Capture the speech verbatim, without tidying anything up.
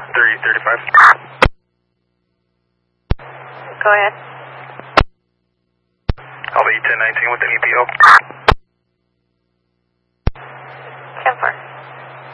three thirty-five. Go ahead. I'll be ten nineteen with an E P O.